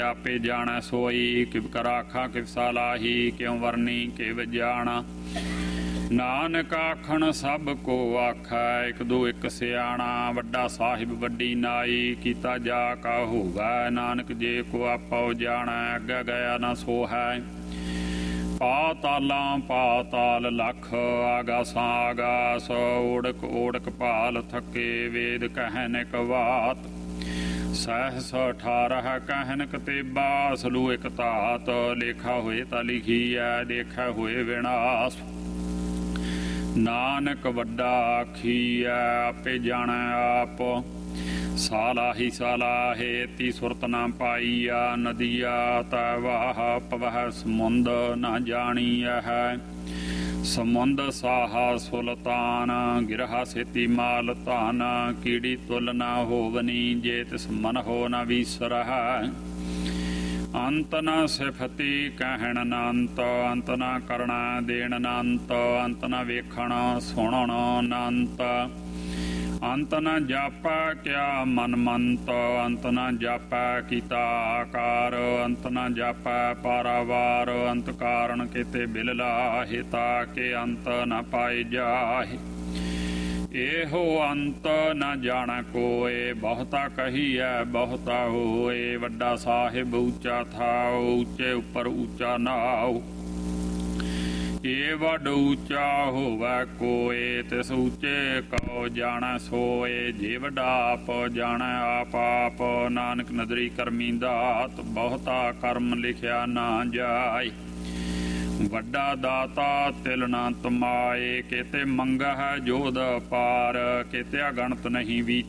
आपे जाना सोई किव कर आखा किव सालाही क्यों वरनी किव जाना नानक आखण सब को आखै एक दो एक सियाणा वड्डा साहिब वड्डी नाई कीता जा का होवै नानक जे को आपो जाना अग्गे गया न सो है पातालां पाताल लख आगासां आगास ओड़क ओड़क भाल थके वेद कहनिक वात सहस 18 कहन कतेबा सलू एक धात लेखा होए ता लिखी है देखा होए विनाश नानक वड्डा आखी है आपे जाना आप सालाही सालाहे ती सुरत ना पाईया नदिया तवाह पवह समुंद ना जानी है समुंद साहा सुल्तान गिरहा सेती माल तान कीड़ी तुल ना होवनी जे तिस मन हो न विसर अंत न सिफती कहण न अंत न करना देण न अंत न वेखण सुणन न अंत न जापा क्या मन मंत अंत न जापा कीता आकार अंत न जापा पारावार अंत कारण केते बिल लाहे ताके अंत न पाए जाहे एहो अंत न जाना कोए बहुता कहिए बहुता होए वड्डा साहिब ऊंचा था ऊंचे ऊपर ऊंचा नाओ ये वड ऊंचा होवै कोए तिस ऊंचे कहो जाना सोए जे वड्डा आप जाना आप आप नानक नदरी करमी दात बहुता कर्म लिखिया ना जाए वड्डा दाता तिल ना तमाए केते मंगा है जोध पार केते अगणत नहीं विचार